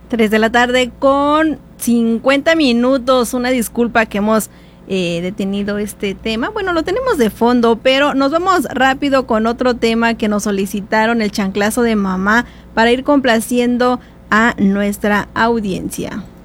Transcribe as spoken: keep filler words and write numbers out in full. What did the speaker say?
Tres de la tarde con cincuenta minutos. Una disculpa que hemos eh, detenido este tema. Bueno, lo tenemos de fondo, pero nos vamos rápido con otro tema que nos solicitaron, el chanclazo de mamá, para ir complaciendo a nuestra audiencia.